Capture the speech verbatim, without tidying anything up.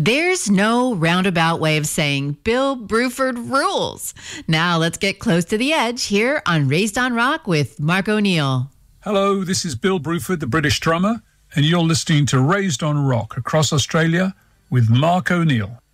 There's no roundabout way of saying Bill Bruford rules. Now let's get close to the edge here on Raised on Rock with Mark O'Neill. Hello, this is Bill Bruford, the British drummer, and you're listening to Raised on Rock across Australia with Mark O'Neill.